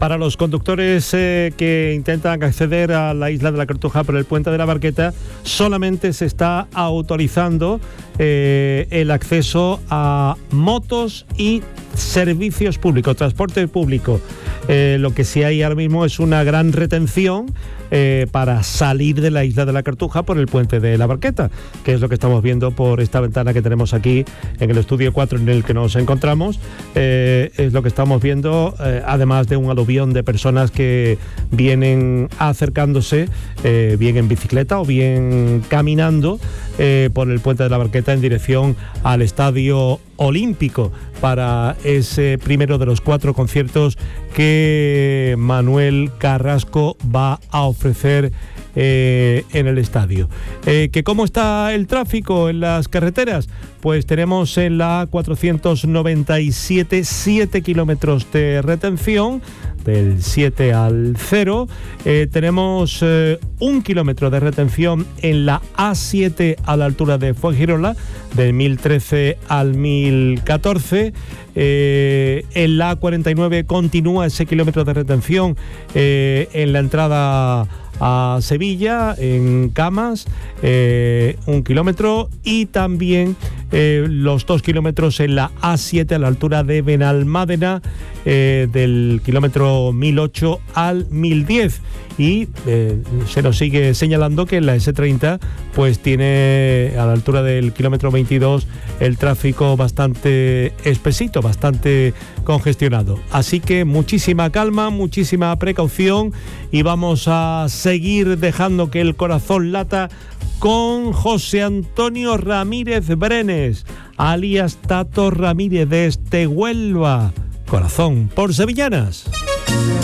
Para los conductores que intentan acceder a la isla de la Cartuja por el puente de la Barqueta, solamente se está autorizando el acceso a motos y servicios públicos, transporte público. Lo que sí hay ahora mismo es una gran retención para salir de la isla de la Cartuja por el puente de la Barqueta, que es lo que estamos viendo por esta ventana que tenemos aquí en el estudio 4 en el que nos encontramos. Es lo que estamos viendo, además de un aluvión de personas que vienen acercándose, bien en bicicleta o bien caminando por el puente de la Barqueta en dirección al Estadio Olímpico para ese primero de los 4 conciertos que Manuel Carrasco va a ofrecer en el estadio. ¿Que cómo está el tráfico en las carreteras? Pues tenemos en la A497 7 kilómetros de retención, del 7 al 0. Tenemos 1 kilómetro de retención en la A7 a la altura de Fuengirola, del 1013 al 1014. En la A49 continúa ese kilómetro de retención en la entrada a Sevilla, en Camas, 1 kilómetro, y también los 2 kilómetros en la A7 a la altura de Benalmádena, del kilómetro 1008 al 1010. Y se nos sigue señalando que en la S30 pues tiene a la altura del kilómetro 22 el tráfico bastante espesito, bastante congestionado. Así que muchísima calma, muchísima precaución, y vamos a seguir dejando que el corazón lata con José Antonio Ramírez Brenes, alias Tato Ramírez, desde Huelva. Corazón por Sevillanas.